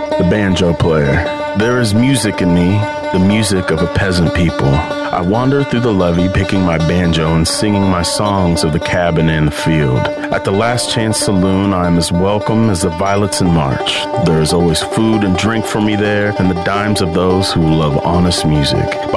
The banjo player. There is music in me, the music of a peasant people. I wander through the levee picking my banjo and singing my songs of the cabin and the field. At the Last Chance Saloon, I am as welcome as the violets in March. There is always food and drink for me there, and the dimes of those who love honest music.